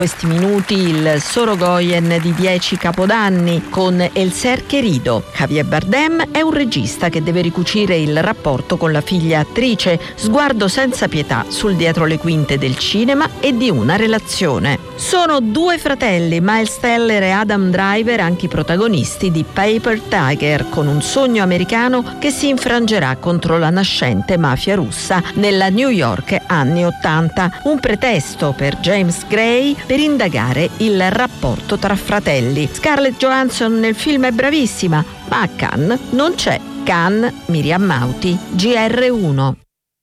questi minuti il Sorogoyen di 10 Capodanni con Elser Querido. Javier Bardem è un regista che deve ricucire il rapporto con la figlia attrice, sguardo senza pietà sul dietro le quinte del cinema e di una relazione. Sono due fratelli, Miles Teller e Adam Driver, anche i protagonisti di Paper Tiger, con un sogno americano che si infrangerà contro la nascente mafia russa nella New York anni '80. Un pretesto per James Gray per indagare il rapporto tra fratelli. Scarlett Johansson nel film è bravissima, ma a Cannes non c'è. Cannes, Miriam Mauti, GR1.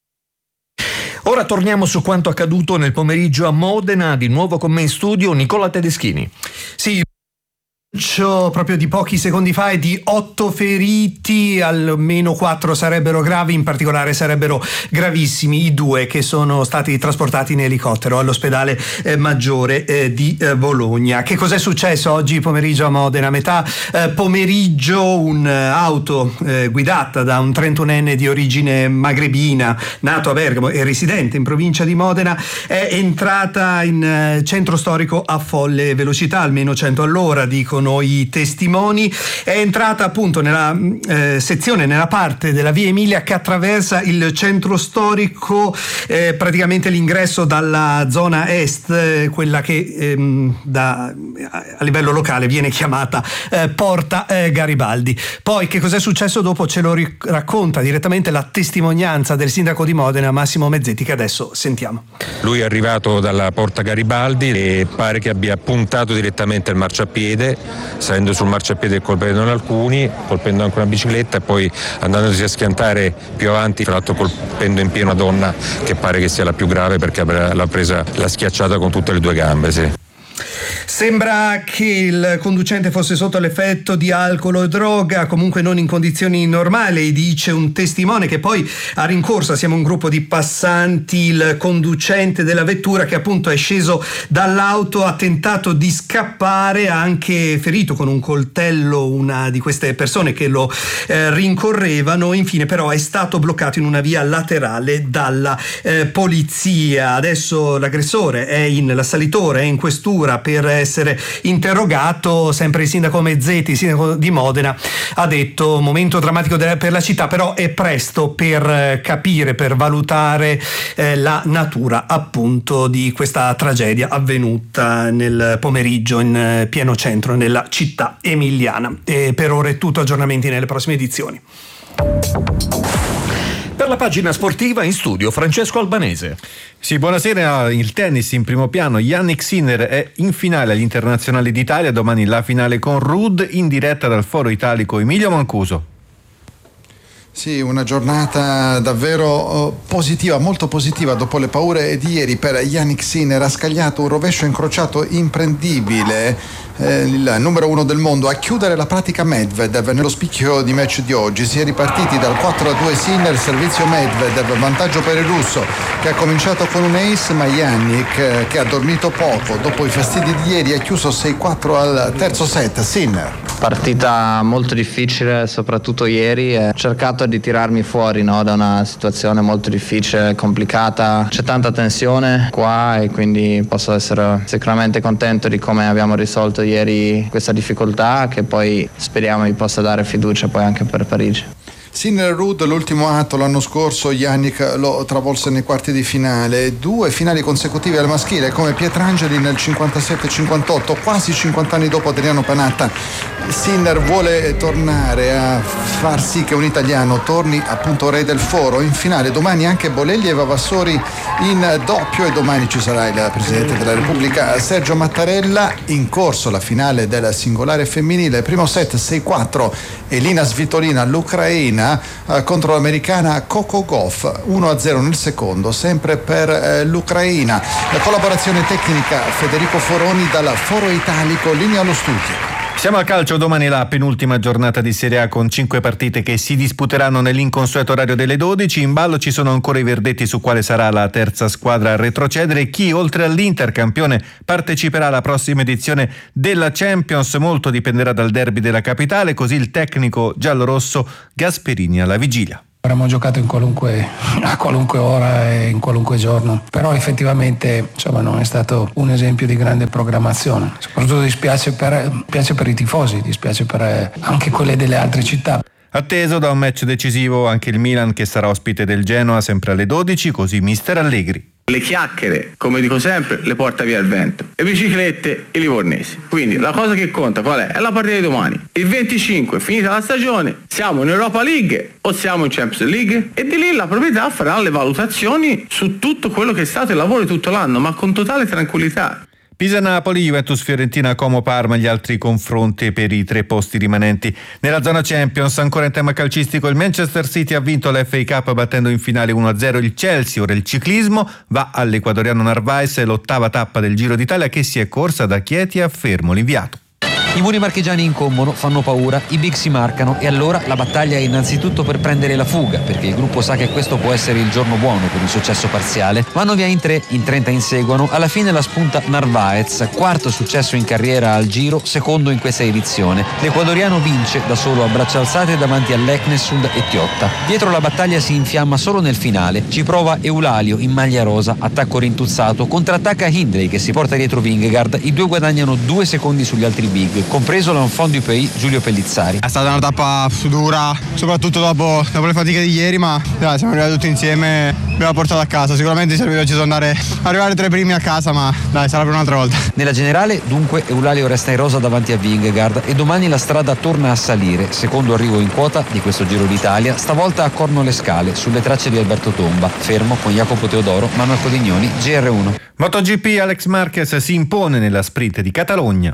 Ora torniamo su quanto accaduto nel pomeriggio a Modena, di nuovo con me in studio Nicola Tedeschini. Sì, proprio di pochi secondi fa è di 8 feriti, almeno 4 sarebbero gravi, in particolare sarebbero gravissimi i 2 che sono stati trasportati in elicottero all'ospedale maggiore di Bologna. Che cos'è successo oggi pomeriggio a Modena? A metà pomeriggio un'auto guidata da un 31enne di origine magrebina, nato a Bergamo e residente in provincia di Modena, è entrata in centro storico a folle velocità, almeno 100 all'ora, dicono i testimoni. È entrata appunto nella sezione, nella parte della via Emilia che attraversa il centro storico, praticamente l'ingresso dalla zona est, quella che a livello locale viene chiamata Porta Garibaldi. Poi che cos'è successo dopo ce lo racconta direttamente la testimonianza del sindaco di Modena, Massimo Mezzetti, che adesso sentiamo. Lui è arrivato dalla Porta Garibaldi e pare che abbia puntato direttamente il marciapiede, salendo sul marciapiede e colpendo alcuni, colpendo anche una bicicletta e poi andandosi a schiantare più avanti, tra l'altro colpendo in pieno una donna che pare che sia la più grave perché l'ha schiacciata con tutte le 2 gambe. Sì. Sembra che il conducente fosse sotto l'effetto di alcol o droga, comunque non in condizioni normali, dice un testimone che poi ha rincorso assieme a un gruppo di passanti il conducente della vettura, che appunto è sceso dall'auto, ha tentato di scappare, ha anche ferito con un coltello una di queste persone che lo rincorrevano. Infine però è stato bloccato in una via laterale dalla polizia. Adesso l'aggressore è l'assalitore è in questura per essere interrogato. Sempre il sindaco Mezzetti, il sindaco di Modena, ha detto momento drammatico per la città, però è presto per capire, per valutare la natura appunto di questa tragedia avvenuta nel pomeriggio in pieno centro nella città emiliana. E per ora è tutto, aggiornamenti nelle prossime edizioni. Per la pagina sportiva in studio Francesco Albanese. Sì, buonasera. Il tennis in primo piano. Jannik Sinner è in finale agli internazionali d'Italia. Domani la finale con Ruud, in diretta dal foro italico Emilio Mancuso. Sì, una giornata davvero positiva, molto positiva dopo le paure di ieri per Jannik Sinner. Ha scagliato un rovescio incrociato imprendibile, il numero 1 del mondo, a chiudere la pratica Medvedev nello spicchio di match di oggi. Si è ripartiti dal 4-2 Sinner, servizio Medvedev, vantaggio per il russo che ha cominciato con un ace, ma Jannik, che ha dormito poco dopo i fastidi di ieri, ha chiuso 6-4 al terzo set. Sinner. Partita molto difficile, soprattutto ieri. Ho cercato di tirarmi fuori da una situazione molto difficile, complicata. C'è tanta tensione qua e quindi posso essere sicuramente contento di come abbiamo risolto ieri questa difficoltà, che poi speriamo mi possa dare fiducia poi anche per Parigi. Sinner Ruud, l'ultimo atto l'anno scorso Jannik lo travolse nei quarti di finale, 2 finali consecutive al maschile come Pietrangeli nel 57-58, quasi 50 anni dopo Adriano Panatta. Sinner vuole tornare a far sì che un italiano torni appunto re del foro. In finale domani anche Bolelli e Vavassori in doppio, e domani ci sarà il Presidente della Repubblica Sergio Mattarella. In corso la finale del singolare femminile, primo set 6-4, Elina Svitolina, l'Ucraina, contro l'americana Coco Gauff, 1-0 nel secondo, sempre per l'Ucraina. La collaborazione tecnica Federico Foroni dal Foro Italico, linea allo studio. Siamo al calcio. Domani la penultima giornata di Serie A con 5 partite che si disputeranno nell'inconsueto orario delle 12. In ballo ci sono ancora i verdetti su quale sarà la terza squadra a retrocedere. Chi, oltre all'Inter campione, parteciperà alla prossima edizione della Champions. Molto dipenderà dal derby della capitale, così il tecnico giallorosso Gasperini alla vigilia. Avremmo giocato a qualunque ora e in qualunque giorno, però effettivamente non è stato un esempio di grande programmazione. Soprattutto dispiace per i tifosi, dispiace per anche quelle delle altre città. Atteso da un match decisivo anche il Milan, che sarà ospite del Genoa sempre alle 12, così mister Allegri. Le chiacchiere, come dico sempre, le porta via il vento. Le biciclette e i livornesi. Quindi la cosa che conta qual è? È la partita di domani. Il 25, finita la stagione, siamo in Europa League o siamo in Champions League? E di lì la proprietà farà le valutazioni su tutto quello che è stato il lavoro di tutto l'anno, ma con totale tranquillità. Pisa-Napoli, Juventus-Fiorentina, Como-Parma, gli altri confronti per i 3 posti rimanenti. Nella zona Champions, ancora in tema calcistico, il Manchester City ha vinto la FA Cup battendo in finale 1-0 il Chelsea. Ora il ciclismo va all'equatoriano Narvaez, l'8ª tappa del Giro d'Italia che si è corsa da Chieti a Fermo, l'inviato. I muri marchigiani incombono, fanno paura, i big si marcano e allora la battaglia è innanzitutto per prendere la fuga, perché il gruppo sa che questo può essere il giorno buono per un successo parziale. Vanno via in 3, in 30 inseguono, alla fine la spunta Narvaez, 4º successo in carriera al Giro, 2º in questa edizione. L'ecuadoriano vince da solo a braccia alzate davanti a Leknessund e Tiotta. Dietro la battaglia si infiamma solo nel finale, ci prova Eulalio in maglia rosa, attacco rintuzzato, contrattacca Hindley che si porta dietro Vingegaard, i due guadagnano 2 secondi sugli altri big, compreso l'enfant du pays Giulio Pellizzari. È stata una tappa dura, soprattutto dopo le fatiche di ieri, ma siamo arrivati tutti insieme, abbiamo portato a casa. Sicuramente ci serviva arrivare 3 primi a casa, ma sarà per un'altra volta. Nella generale dunque Eulalio resta in rosa davanti a Vingegaard e domani la strada torna a salire, secondo arrivo in quota di questo Giro d'Italia, stavolta a Corno le Scale, sulle tracce di Alberto Tomba, fermo con Jacopo Teodoro, Manuel Codignoni, GR1. MotoGP, Alex Marquez si impone nella sprint di Catalogna.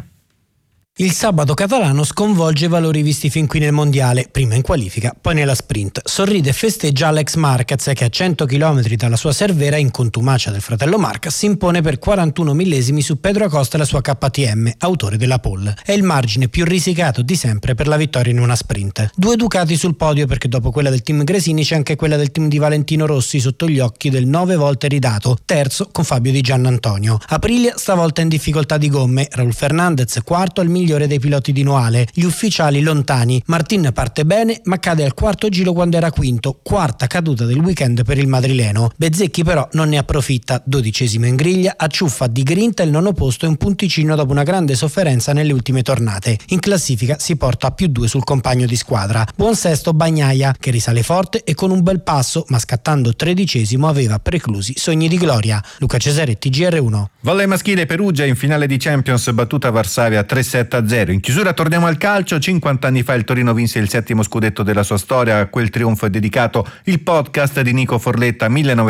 Il sabato catalano sconvolge i valori visti fin qui nel mondiale, prima in qualifica, poi nella sprint. Sorride e festeggia Alex Marquez che a 100 km dalla sua Cervera, in contumacia del fratello Marc, si impone per 41 millesimi su Pedro Acosta e la sua KTM, autore della pole. È il margine più risicato di sempre per la vittoria in una sprint. 2 Ducati sul podio, perché dopo quella del team Gresini c'è anche quella del team di Valentino Rossi sotto gli occhi del 9 volte ridato, terzo con Fabio Di Giannantonio. Aprilia stavolta in difficoltà di gomme, Raul Fernandez quarto al migliore dei piloti di Noale, gli ufficiali lontani. Martin parte bene ma cade al 4º giro quando era quinto, 4ª caduta del weekend per il madrileno. Bezzecchi però non ne approfitta, 12° in griglia, acciuffa di grinta il 9° posto e un punticino dopo una grande sofferenza nelle ultime tornate. In classifica si porta a +2 sul compagno di squadra. Buon sesto Bagnaia, che risale forte e con un bel passo, ma scattando 13° aveva preclusi sogni di gloria. Luca Cesaretti, GR1. Volley maschile, Perugia in finale di Champions, battuta Varsavia 3-7-0. In chiusura torniamo al calcio. 50 anni fa il Torino vinse il 7° scudetto della sua storia. A quel trionfo è dedicato il podcast di Nico Forletta,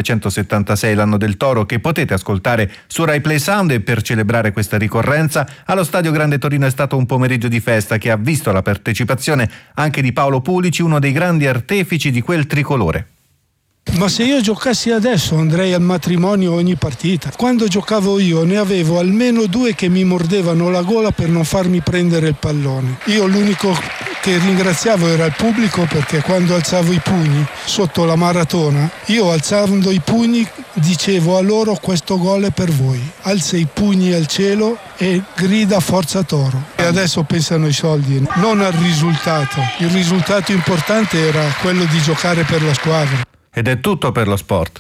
1976, l'anno del Toro, che potete ascoltare su Rai Play Sound. E per celebrare questa ricorrenza allo Stadio Grande Torino è stato un pomeriggio di festa che ha visto la partecipazione anche di Paolo Pulici, uno dei grandi artefici di quel tricolore. Ma se io giocassi adesso andrei al matrimonio ogni partita. Quando giocavo io ne avevo almeno 2 che mi mordevano la gola per non farmi prendere il pallone. Io l'unico che ringraziavo era il pubblico, perché quando alzavo i pugni sotto la maratona, io alzando i pugni dicevo a loro: questo gol è per voi. Alza i pugni al cielo e grida forza Toro. E adesso pensano ai soldi, non al risultato. Il risultato importante era quello di giocare per la squadra. Ed è tutto per lo sport.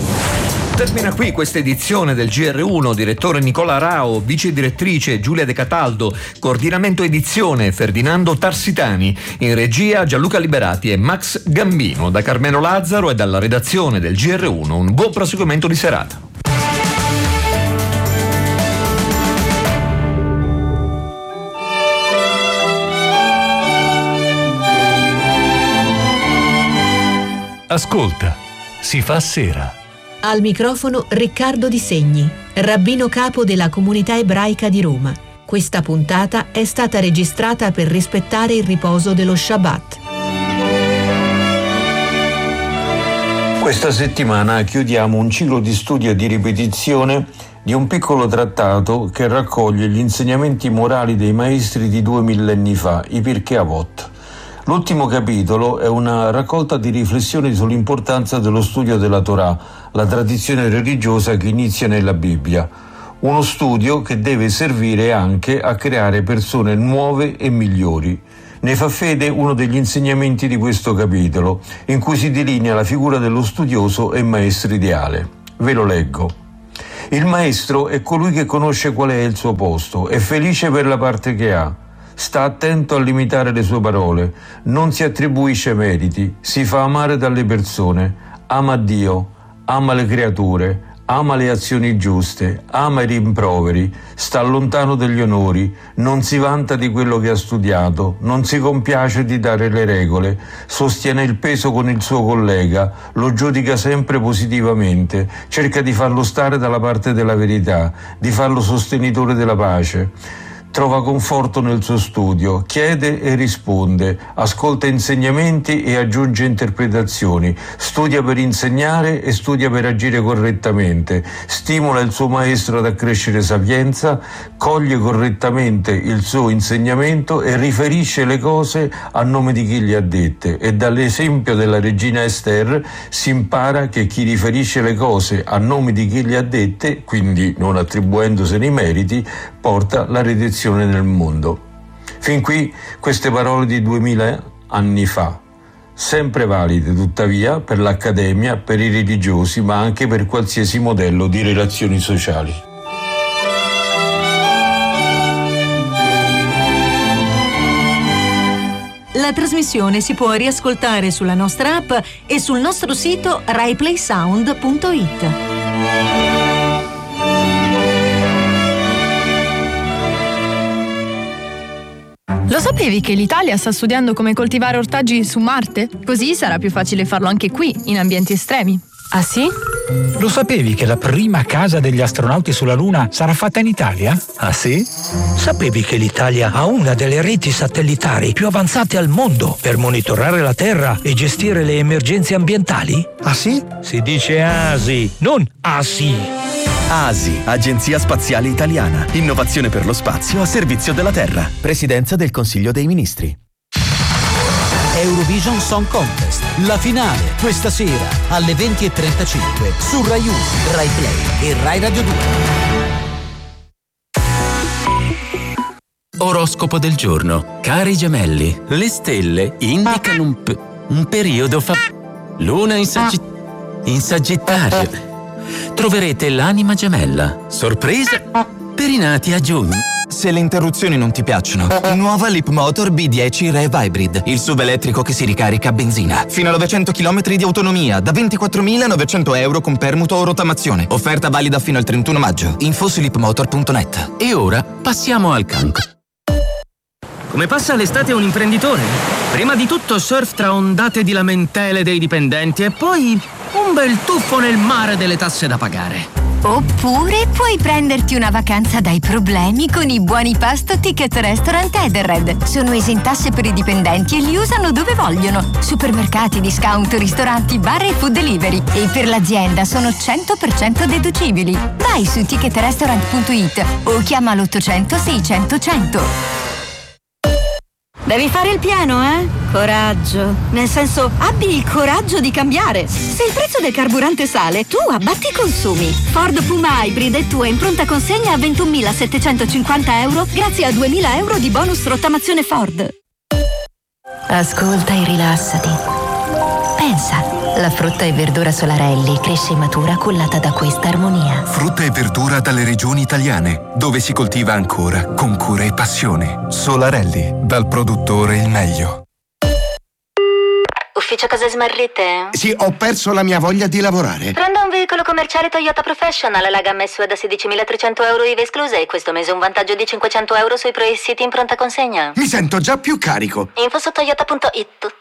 Termina qui questa edizione del GR1. Direttore Nicola Rao, vice direttrice Giulia De Cataldo, coordinamento edizione Ferdinando Tarsitani, in regia Gianluca Liberati e Max Gambino. Da Carmelo Lazzaro e dalla redazione del GR1 un buon proseguimento di serata. Ascolta, si fa sera. Al microfono Riccardo Di Segni, rabbino capo della comunità ebraica di Roma. Questa puntata è stata registrata per rispettare il riposo dello Shabbat. Questa settimana chiudiamo un ciclo di studio e di ripetizione di un piccolo trattato che raccoglie gli insegnamenti morali dei maestri di 2 millenni fa, i Pirkei Avot. L'ultimo capitolo è una raccolta di riflessioni sull'importanza dello studio della Torah, la tradizione religiosa che inizia nella Bibbia. Uno studio che deve servire anche a creare persone nuove e migliori. Ne fa fede uno degli insegnamenti di questo capitolo, in cui si delinea la figura dello studioso e maestro ideale. Ve lo leggo. Il maestro è colui che conosce qual è il suo posto, è felice per la parte che ha, sta attento a limitare le sue parole, non si attribuisce meriti, si fa amare dalle persone, ama Dio, ama le creature, ama le azioni giuste, ama i rimproveri, sta lontano dagli onori, non si vanta di quello che ha studiato, non si compiace di dare le regole, sostiene il peso con il suo collega, lo giudica sempre positivamente, cerca di farlo stare dalla parte della verità, di farlo sostenitore della pace. Trova conforto nel suo studio, chiede e risponde, ascolta insegnamenti e aggiunge interpretazioni, studia per insegnare e studia per agire correttamente, stimola il suo maestro ad accrescere sapienza, coglie correttamente il suo insegnamento e riferisce le cose a nome di chi le ha dette. E dall'esempio della regina Esther si impara che chi riferisce le cose a nome di chi le ha dette, quindi non attribuendosene i meriti, porta la redenzione nel mondo. Fin qui queste parole di 2000 anni fa, sempre valide tuttavia per l'accademia, per i religiosi, ma anche per qualsiasi modello di relazioni sociali. La trasmissione si può riascoltare sulla nostra app e sul nostro sito raiplaysound.it. Lo sapevi che l'Italia sta studiando come coltivare ortaggi su Marte? Così sarà più facile farlo anche qui, in ambienti estremi. Ah sì? Lo sapevi che la prima casa degli astronauti sulla Luna sarà fatta in Italia? Ah sì? Sapevi che l'Italia ha una delle reti satellitari più avanzate al mondo per monitorare la Terra e gestire le emergenze ambientali? Ah sì? Si dice ASI, non ASI. ASI, Agenzia Spaziale Italiana. Innovazione per lo spazio a servizio della Terra. Presidenza del Consiglio dei Ministri. Eurovision Song Contest, la finale questa sera alle 20:35 su Rai 1, Rai Play e Rai Radio 2. Oroscopo del giorno. Cari gemelli, le stelle indicano un periodo Luna in Sagittario. Troverete l'anima gemella. Sorpresa per i nati a giugno. Se le interruzioni non ti piacciono, nuova Leap Motor B10 Rev Hybrid, il SUV elettrico che si ricarica a benzina. Fino a 900 km di autonomia, da 24.900 euro con permuto o rottamazione. Offerta valida fino al 31 maggio. Info su leapmotor.net. E ora passiamo al cancro. Come passa l'estate un imprenditore? Prima di tutto surf tra ondate di lamentele dei dipendenti e poi un bel tuffo nel mare delle tasse da pagare. Oppure puoi prenderti una vacanza dai problemi con i buoni pasto Ticket Restaurant Edenred. Sono esentasse per i dipendenti e li usano dove vogliono. Supermercati, discount, ristoranti, bar e food delivery. E per l'azienda sono 100% deducibili. Vai su ticketrestaurant.it o chiama l'800 600 100. Devi fare il pieno, Coraggio. Nel senso, abbi il coraggio di cambiare. Se il prezzo del carburante sale, tu abbatti i consumi. Ford Puma Hybrid è tua in pronta consegna a 21.750 euro grazie a 2.000 euro di bonus rottamazione Ford. Ascolta e rilassati. Pensa, la frutta e verdura Solarelli cresce e matura cullata da questa armonia. Frutta e verdura dalle regioni italiane, dove si coltiva ancora con cura e passione. Solarelli, dal produttore il meglio. Ufficio cose smarrite? Sì, ho perso la mia voglia di lavorare. Prendo un veicolo commerciale Toyota Professional, la gamma SUV da 16.300 euro IVA escluse e questo mese un vantaggio di 500 euro sui Pro-City in pronta consegna. Mi sento già più carico. Info su toyota.it.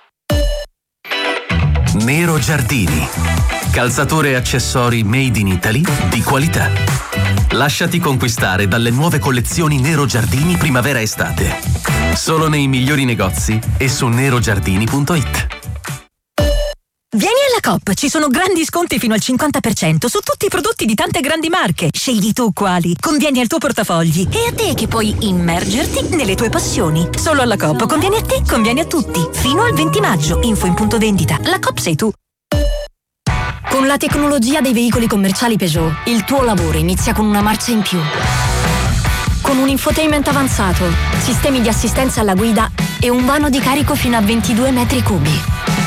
Nero Giardini. Calzature e accessori made in Italy di qualità. Lasciati conquistare dalle nuove collezioni Nero Giardini primavera-estate. Solo nei migliori negozi e su nerogiardini.it. Vieni alla Coop, ci sono grandi sconti fino al 50% su tutti i prodotti di tante grandi marche. Scegli tu quali, convieni al tuo portafogli e a te che puoi immergerti nelle tue passioni. Solo alla Coop conviene a te, conviene a tutti. Fino al 20 maggio, info in punto vendita. La Coop sei tu. Con la tecnologia dei veicoli commerciali Peugeot, il tuo lavoro inizia con una marcia in più. Con un infotainment avanzato, sistemi di assistenza alla guida e un vano di carico fino a 22 metri cubi.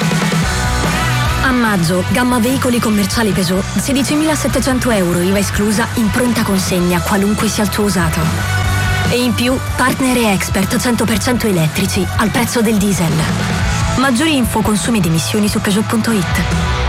A maggio, gamma veicoli commerciali Peugeot, 16.700 euro, IVA esclusa, in pronta consegna, qualunque sia il tuo usato. E in più, partner e expert 100% elettrici, al prezzo del diesel. Maggiori info, consumi ed emissioni su Peugeot.it.